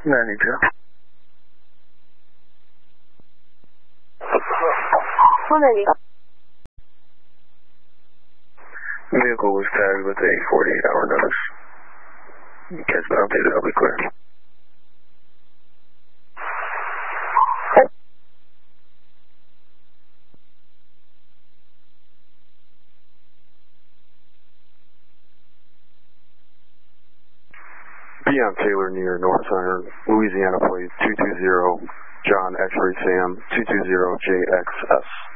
92. 190. Vehicle was tagged with a 48-hour notice. Has been updated, I'll be clear. Beyond Taylor near North Center, Louisiana plate 220, John X-Ray Sam 220JXS.